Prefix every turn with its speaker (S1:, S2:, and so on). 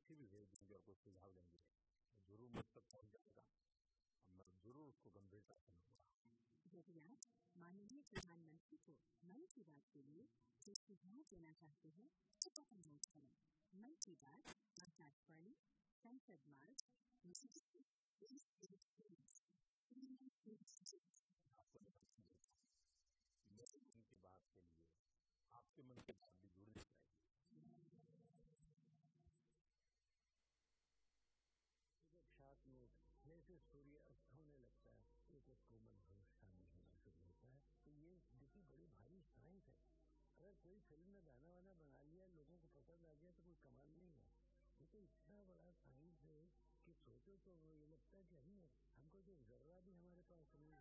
S1: चिट्ठी भी भेज देंगे और कुछ सुझाव लेंगे, जरूर मुझ तक पहुँच जाएगा, मैं जरूर उसको गंभीरता से लूँगा।
S2: यदि आप माननीय प्रधानमंत्री को मन की बात के लिए एक सुझाव देना चाहते हैं तो पता नोट करें। मन की बात, आकाशवाणी, संसद मार्ग,
S1: मेरे मन की बात के लिए आपके मन की बात भी जुड़नी चाहिए।
S3: सात नोट जैसे सूर्य अस्त होने लगता है, एक एक कोमल होश शामिल होना शुरू होता है। तो ये देखिए बड़ी भारी साइंस है। अगर कोई फिल्म में गाना वाना बना लिया, लोगों को पसंद आ गया तो कोई कमाल नहीं है। ये तो इतना बड़ा साइंस है कि सोचो तो ये लगता है कि हमको जो जर्रा भी हमारे पास नहीं